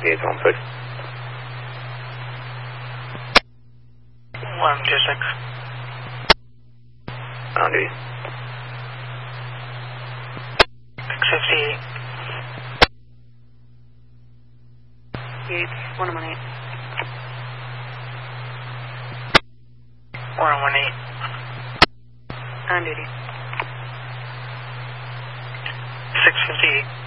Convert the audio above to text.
Vehicle on foot. 126. On duty. 658. Yates, 118. 118. On duty. 658.